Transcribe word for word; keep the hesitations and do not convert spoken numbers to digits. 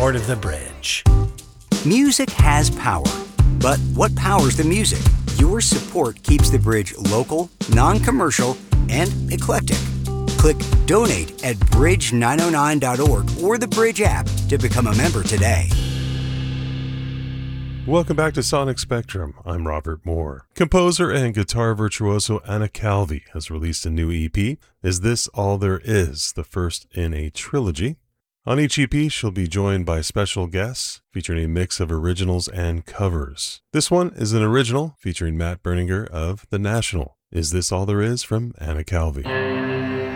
support of the bridge. Music has power, but what powers the music? Your support keeps the bridge local, non-commercial, and eclectic. Click donate at bridge nine oh nine dot org or the Bridge app to become a member today. Welcome back to Sonic Spectrum. I'm Robert Moore. Composer and guitar virtuoso Anna Calvi has released a new E P, Is This All There Is?, the first in a trilogy. On each E P, she'll be joined by special guests, featuring a mix of originals and covers. This one is an original, featuring Matt Berninger of The National. Is This All There Is? From Anna Calvi.